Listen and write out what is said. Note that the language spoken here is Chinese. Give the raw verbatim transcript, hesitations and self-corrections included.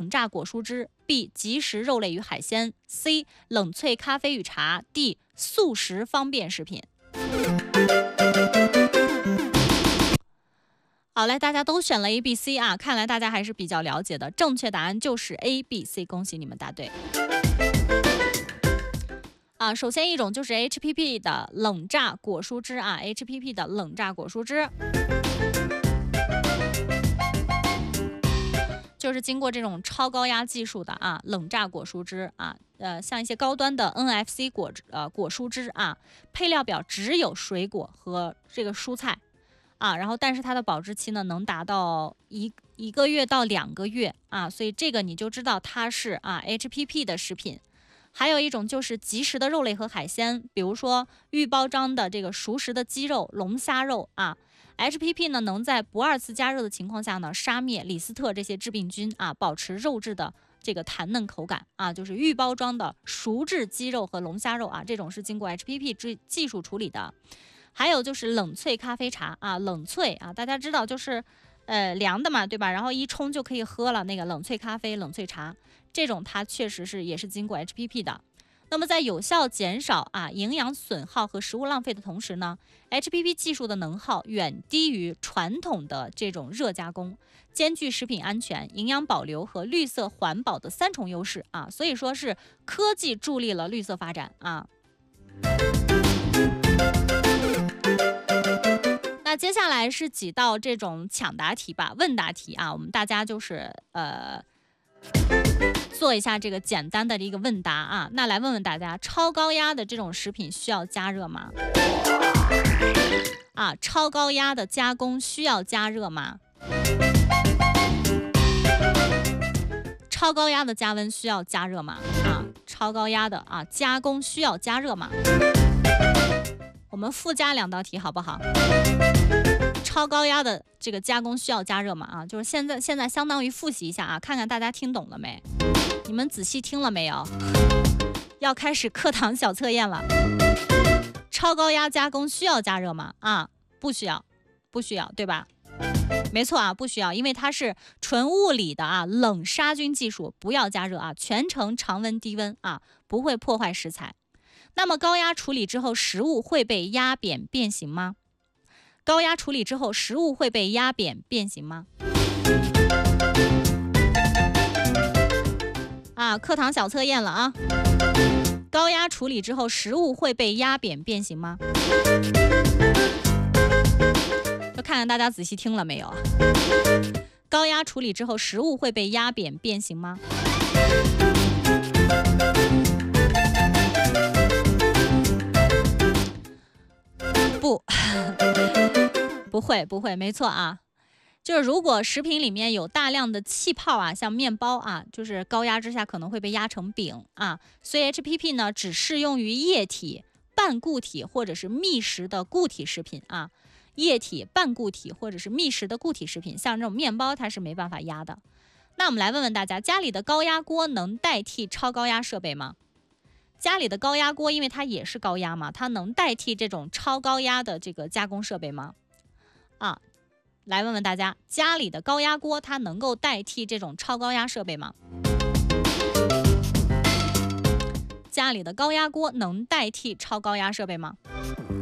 榨果蔬汁 B 即食肉类与海鲜 C 冷萃咖啡与茶 D 速食方便食品。好嘞，大家都选了 A B C 啊，看来大家还是比较了解的，正确答案就是 A B C， 恭喜你们答对。啊，首先一种就是 H P P 的冷榨果蔬汁啊 ，H P P 的冷榨果蔬汁，就是经过这种超高压技术的啊，冷榨果蔬汁啊，呃，像一些高端的 N F C 果呃果蔬汁啊，配料表只有水果和这个蔬菜啊，然后但是它的保质期呢能达到一一个月到两个月啊，所以这个你就知道它是啊 H P P 的食品。还有一种就是即食的肉类和海鲜，比如说预包装的这个熟食的鸡肉、龙虾肉啊。H P P 呢能在不二次加热的情况下呢杀灭李斯特这些致病菌啊，保持肉质的这个弹嫩口感啊，就是预包装的熟制鸡肉和龙虾肉啊，这种是经过 H P P 技术处理的。还有就是冷萃咖啡茶啊，冷萃啊，大家知道就是呃凉的嘛，对吧？然后一冲就可以喝了，那个冷萃咖啡、冷萃茶。这种它确实是也是经过 H P P 的。那么在有效减少啊营养损耗和食物浪费的同时呢 ，H P P 技术的能耗远低于传统的这种热加工，兼具食品安全、营养保留和绿色环保的三重优势啊，所以说是科技助力了绿色发展啊。那接下来是几道这种抢答题吧，问答题啊，我们大家就是呃。做一下这个简单的一个问答啊，那来问问大家，超高压的这种食品需要加热吗？啊，超高压的加工需要加热吗？超高压的加温需要加热吗？啊，超高压的啊加工需要加热吗？我们附加两道题好不好？超高压的这个加工需要加热吗？啊，就是现在现在相当于复习一下啊，看看大家听懂了没？你们仔细听了没有？要开始课堂小测验了。超高压加工需要加热吗？啊，不需要，不需要，对吧？没错啊，不需要，因为它是纯物理的啊，冷杀菌技术，不要加热啊，全程常温低温啊，不会破坏食材。那么高压处理之后，食物会被压扁变形吗？高压处理之后，食物会被压扁变形吗？啊，课堂小测验了啊！高压处理之后，食物会被压扁变形吗？就看看大家仔细听了没有啊？高压处理之后，食物会被压扁变形吗？不，不会，不会，没错啊。就是如果食品里面有大量的气泡啊，像面包啊，就是高压之下可能会被压成饼啊。所以 H P P 呢只适用于液体、半固体或者是密实的固体食品啊。液体、半固体或者是密实的固体食品，像这种面包它是没办法压的。那我们来问问大家，家里的高压锅能代替超高压设备吗？家里的高压锅，因为它也是高压嘛，它能代替这种超高压的这个加工设备吗？啊，来问问大家，家里的高压锅它能够代替这种超高压设备吗？家里的高压锅能代替超高压设备吗？